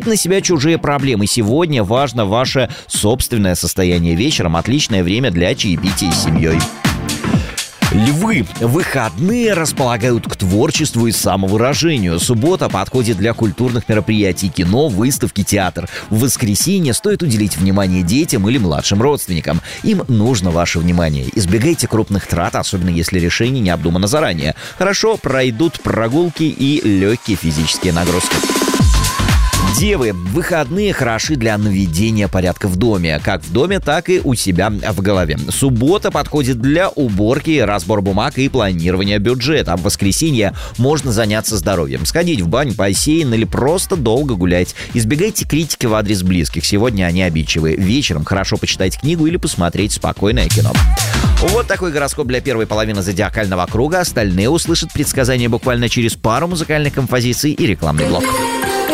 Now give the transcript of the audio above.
взвалить на себя чужие проблемы. Сегодня важно ваше собственное состояние. Вечером отличное время для чаепития с семьей. Львы. Выходные располагают к творчеству и самовыражению. Суббота подходит для культурных мероприятий: кино, выставки, театр. В воскресенье стоит уделить внимание детям или младшим родственникам. Им нужно ваше внимание. Избегайте крупных трат, особенно если решение не обдумано заранее. Хорошо пройдут прогулки и легкие физические нагрузки. Девы. Выходные хороши для наведения порядка в доме. Как в доме, так и у себя в голове. Суббота подходит для уборки, разбора бумаг и планирования бюджета. А в воскресенье можно заняться здоровьем. Сходить в баню, бассейн или просто долго гулять. Избегайте критики в адрес близких. Сегодня они обидчивые. Вечером хорошо почитать книгу или посмотреть спокойное кино. Вот такой гороскоп для первой половины зодиакального круга. Остальные услышат предсказания буквально через пару музыкальных композиций и рекламный блок.